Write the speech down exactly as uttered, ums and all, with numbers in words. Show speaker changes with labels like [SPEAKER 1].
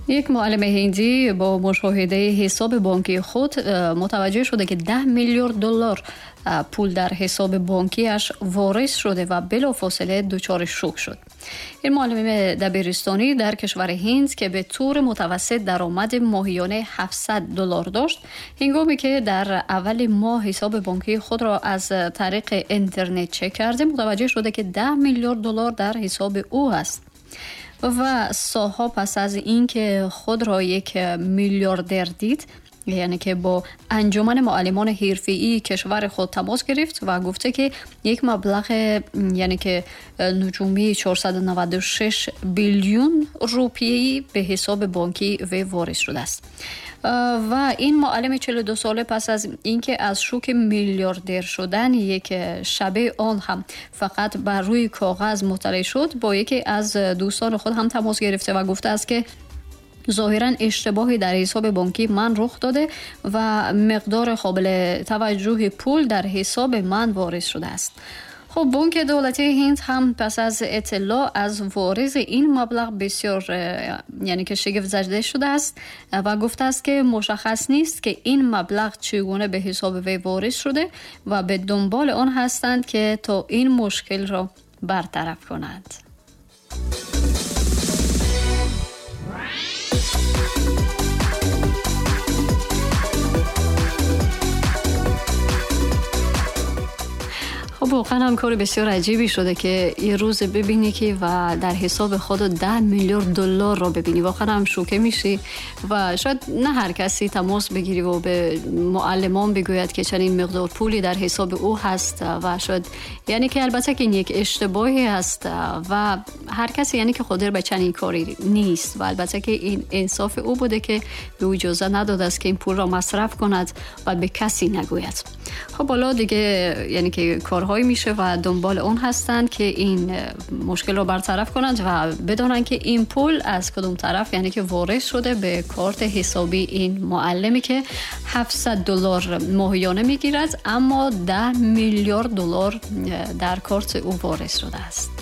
[SPEAKER 1] یک معلم هندی با مشاهده حساب بانکی خود متوجه شده که ده میلیارد دلار پول در حساب بانکیش وارد شده و بلافاصله دچار شوک شد. این معلم دبیرستانی در کشور هند که به طور متوسط درآمد ماهیانه هفتصد دلار داشت، هنگامی که در اول ماه حساب بانکی خود را از طریق اینترنت چک کرده متوجه شده که ده میلیارد دلار در حساب او است. و سالها پس از اینکه خود را یک میلیاردر دید، یعنی که با انجمن معلمان حرفه‌ای کشور خود تماس گرفت و گفته که یک مبلغ یعنی که نجومی چهارصد و نود و شش بیلیون روپیه به حساب بانکی وی وارد شده است. و این معلم چهل و دو ساله پس از اینکه از شوک میلیاردر شدن یک شبه آن هم فقط بر روی کاغذ مطلع شد، با یکی از دوستان خود هم تماس گرفته و گفته است که ظاهراً اشتباهی در حساب بانکی من رخ داده و مقدار قابل توجه پول در حساب من وارد شده است. خب بانک دولتی هند هم پس از اطلاع از وارد این مبلغ بسیار یعنی که شگفت زده شده است و گفته است که مشخص نیست که این مبلغ چگونه به حساب وی وارد شده و به دنبال آن هستند که تا این مشکل را برطرف کنند. خب واقعا هم کار بسیار عجیبی شده که یه روز ببینی که و در حساب خود ده میلیارد دلار رو ببینی، واقعا هم شوکه میشی و شاید نه هر کسی تماس بگیری و به معلمان بگوید که چنین مقدار پولی در حساب او هست و شاید یعنی که البته که این یک اشتباهی هست و هر کسی یعنی که خودر به چنین کاری نیست و البته که این انصاف او بوده که به اجازه نداده است که این پول را مصرف کند و به کسی نگوید. خب حالا دیگه یعنی که کارهایی میشه و دنبال اون هستند که این مشکل رو برطرف کنند و بدونن که این پول از کدوم طرف یعنی که وارد شده به کارت حسابی این معلمی که هفتصد دلار ماهیانه میگیرد، اما ده میلیارد دلار در کارت او وارد شده است.